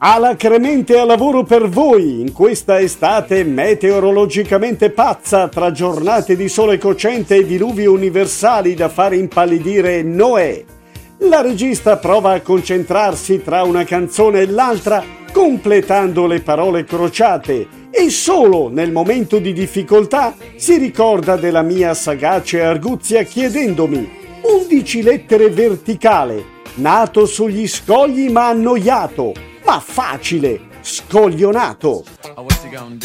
Alacremente a lavoro per voi in questa estate meteorologicamente pazza, tra giornate di sole cocente e diluvi universali da fare impallidire Noè. La regista prova a concentrarsi tra una canzone e l'altra, completando le parole crociate, e solo nel momento di difficoltà si ricorda della mia sagace arguzia chiedendomi: 11 lettere verticale, nato sugli scogli ma annoiato, ma facile, scoglionato.